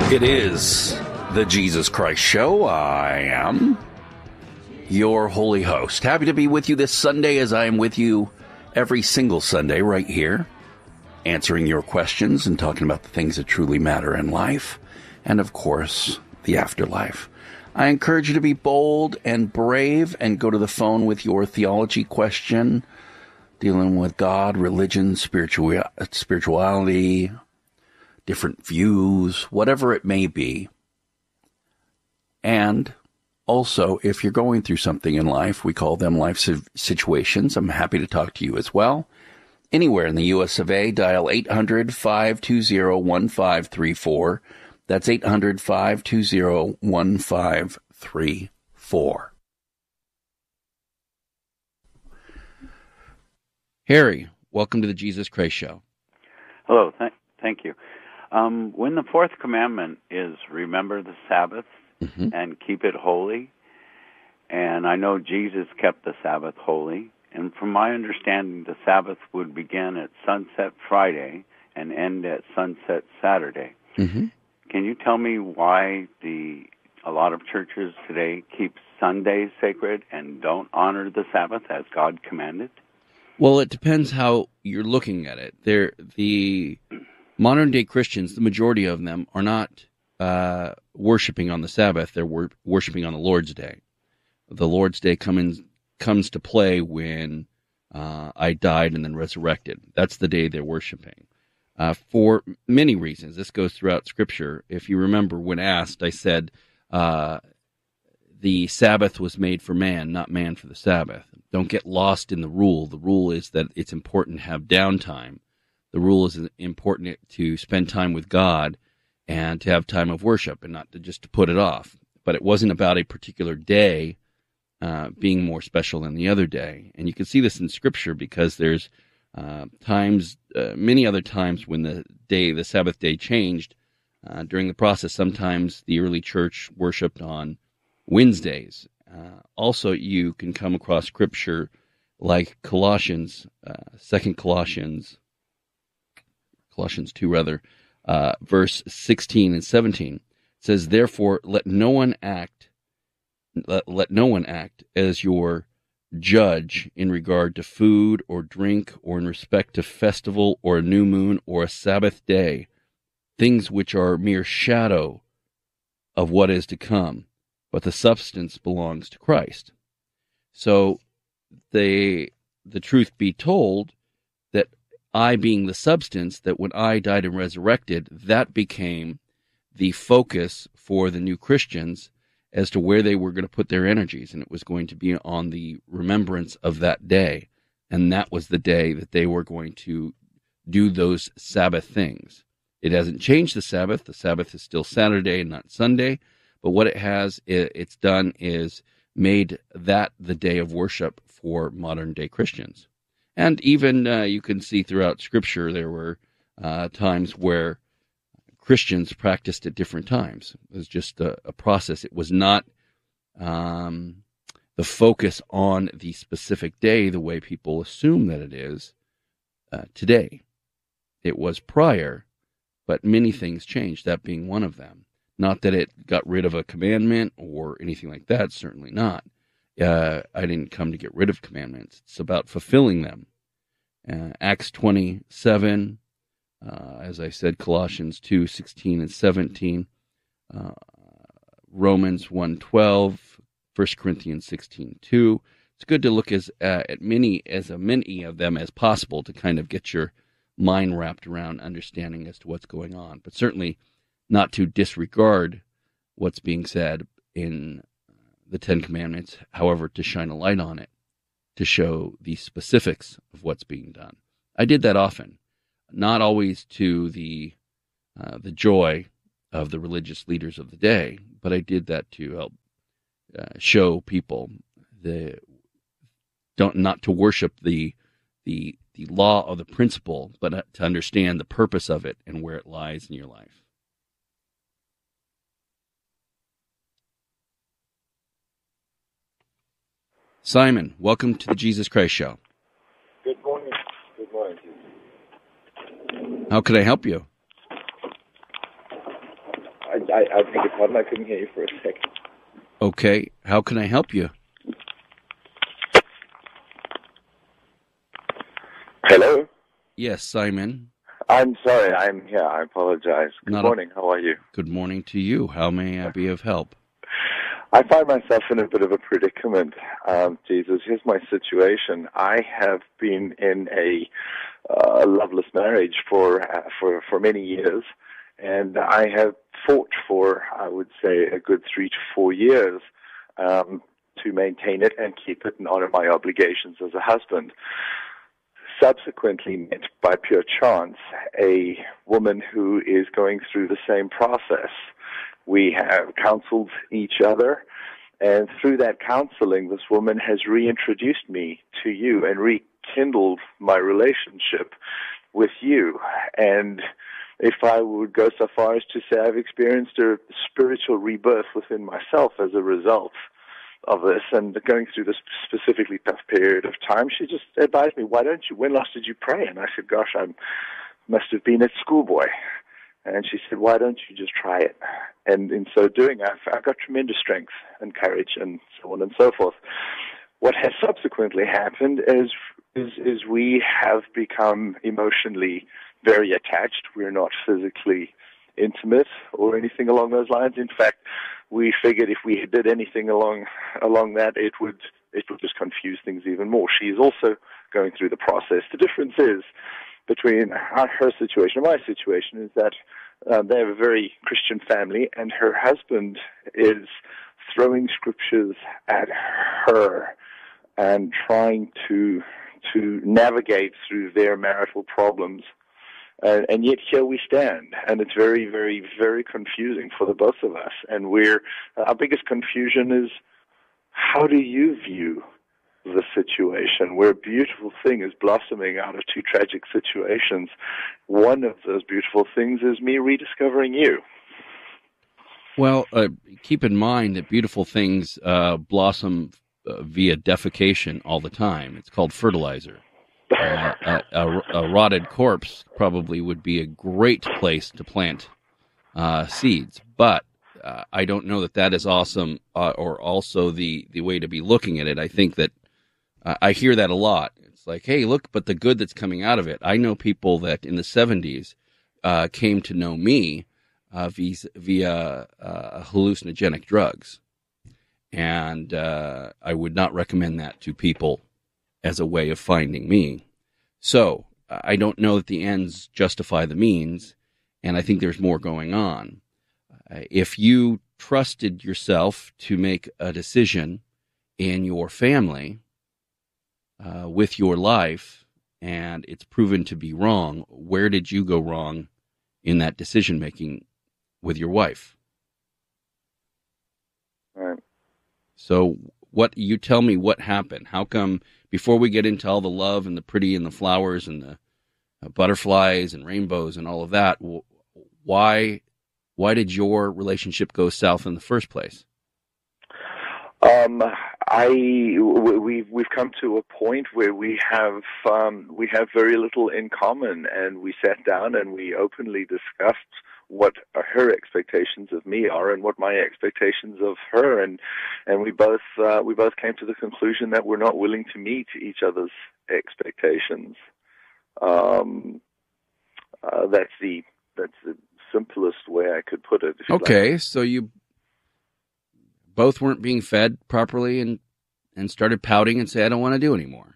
It is the Jesus Christ Show. I am your holy host. Happy to be with you this Sunday, as I am with you every single Sunday right here, answering your questions and talking about the things that truly matter in life and, of course, the afterlife. I encourage you to be bold and brave and go to the phone with your theology question, dealing with God, religion, spirituality, different views, whatever it may be. And also, if you're going through something in life, we call them life situations. I'm happy to talk to you as well. Anywhere in the U.S. of A, dial 800-520-1534. That's 800-520-1534. Harry, welcome to the Jesus Christ Show. Hello, thank you. When the fourth commandment is remember the Sabbath and keep it holy, and I know Jesus kept the Sabbath holy, and from my understanding, the Sabbath would begin at sunset Friday and end at sunset Saturday. Can you tell me why a lot of churches today keep Sundays sacred and don't honor the Sabbath as God commanded? Well, it depends how you're looking at it. The modern-day Christians, the majority of them, are not worshiping on the Sabbath. They're worshiping on the Lord's Day. The Lord's Day comes to play when I died and then resurrected. That's the day they're worshiping. For many reasons. This goes throughout Scripture. If you remember, when asked, I said the Sabbath was made for man, not man for the Sabbath. Don't get lost in the rule. The rule is that it's important to have downtime. The rule is important to spend time with God and to have time of worship and not to put it off. But it wasn't about a particular day being more special than the other day. And you can see this in Scripture because there's many other times when the Sabbath day changed during the process. Sometimes the early church worshipped on Wednesdays. Also, you can come across Scripture like Colossians 2, verse 16 and 17. It says, "Therefore, let no one act as your judge in regard to food or drink or in respect to festival or a new moon or a Sabbath day, things which are mere shadow of what is to come, but the substance belongs to Christ." So the truth be told, that I being the substance, that when I died and resurrected, that became the focus for the new Christians as to where they were going to put their energies, and it was going to be on the remembrance of that day. And that was the day that they were going to do those Sabbath things. It hasn't changed the Sabbath. The Sabbath is still Saturday and not Sunday. But what it's done is made that the day of worship for modern-day Christians. And even you can see throughout Scripture there were times where Christians practiced at different times. It was just a process. It was not the focus on the specific day the way people assume that it is today. It was prior, but many things changed, that being one of them. Not that it got rid of a commandment or anything like that, certainly not. I didn't come to get rid of commandments. It's about fulfilling them. Acts 27, as I said, Colossians 2, 16 and 17, Romans 1:12, 1 Corinthians 16:2. It's good to look as many of them as possible to kind of get your mind wrapped around understanding as to what's going on. But certainly not to disregard what's being said in the Ten Commandments, however, to shine a light on it, to show the specifics of what's being done. I did that often, not always to the joy of the religious leaders of the day, but I did that to help show people not to worship the law or the principle, but to understand the purpose of it and where it lies in your life. Simon, welcome to the Jesus Christ Show. Good morning. Good morning to you. How could I help you? I I beg your pardon, I couldn't hear you for a second. Okay, how can I help you? Hello? Yes, Simon. I'm sorry, I'm here. I apologize. Good morning. How are you? Good morning to you. How may I be of help? I find myself in a bit of a predicament. Jesus, here's my situation. I have been in a loveless marriage for many years, and I have fought for, I would say, a good 3 to 4 years to maintain it and keep it and honor my obligations as a husband. Subsequently met by pure chance a woman who is going through the same process. We have counseled each other, and through that counseling, this woman has reintroduced me to you and rekindled my relationship with you. And if I would go so far as to say I've experienced a spiritual rebirth within myself as a result of this, and going through this specifically tough period of time, she just advised me, when last did you pray? And I said, gosh, I must have been at schoolboy. And she said, why don't you just try it? And in so doing, I've got tremendous strength and courage and so on and so forth. What has subsequently happened is we have become emotionally very attached. We're not physically intimate or anything along those lines. In fact, we figured if we did anything along that, it would just confuse things even more. She is also going through the process. The difference is between her situation and my situation is that they have a very Christian family, and her husband is throwing scriptures at her and trying to navigate through their marital problems. And yet here we stand, and it's very, very, very confusing for the both of us. And our biggest confusion is, how do you view the situation where a beautiful thing is blossoming out of two tragic situations? One of those beautiful things is me rediscovering you. Well, keep in mind that beautiful things blossom via defecation all the time. It's called fertilizer. A rotted corpse probably would be a great place to plant seeds, but I don't know that is awesome or also the way to be looking at it. I think that I hear that a lot. It's like, hey, look, but the good that's coming out of it. I know people that in the 70s came to know me via hallucinogenic drugs, and I would not recommend that to people as a way of finding me. So I don't know that the ends justify the means, and I think there's more going on. If you trusted yourself to make a decision in your family with your life, and it's proven to be wrong, where did you go wrong in that decision-making with your wife? Right. So you tell me what happened. How come, before we get into all the love and the pretty and the flowers and the butterflies and rainbows and all of that, why did your relationship go south in the first place? We've come to a point where we have very little in common, and we sat down and we openly discussed what her expectations of me are and what my expectations of her, and we both came to the conclusion that we're not willing to meet each other's expectations. That's the simplest way I could put it. Okay, so you both weren't being fed properly and started pouting and say, I don't want to do anymore.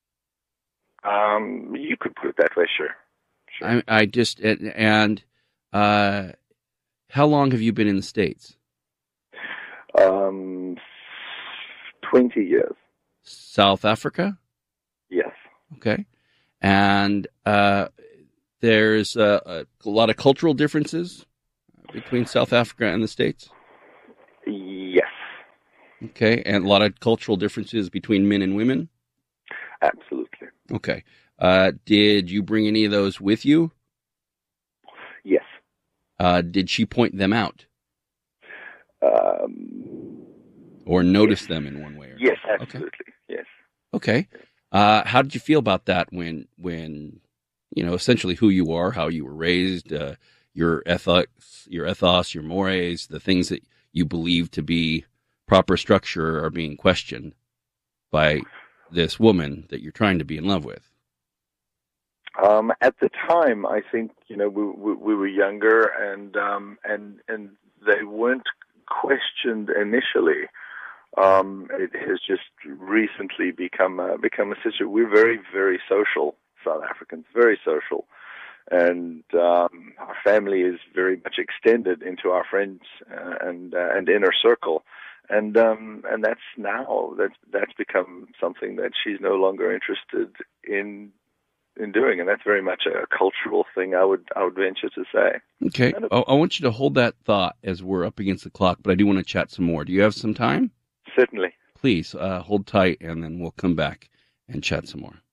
You could put it that way, sure. I just, and how long have you been in the States? 20 years. South Africa? Yes. Okay. And there's a lot of cultural differences between South Africa and the States? Yes. Okay. And a lot of cultural differences between men and women? Absolutely. Okay. Did you bring any of those with you? Yes. Did she point them out? Or notice them in one way? Yes, absolutely. Okay. Yes. Okay. How did you feel about that when essentially who you are, how you were raised, your ethics, your ethos, your mores, the things that you believe to be proper structure are being questioned by this woman that you're trying to be in love with? At the time, I think we were younger, and they weren't questioned initially. It has just recently become a situation. We're very, very social South Africans, very social, and our family is very much extended into our friends and inner circle. And that's become something that she's no longer interested in doing, and that's very much a cultural thing, I would venture to say. Okay, I want you to hold that thought as we're up against the clock, but I do want to chat some more. Do you have some time? Certainly. Please hold tight, and then we'll come back and chat some more.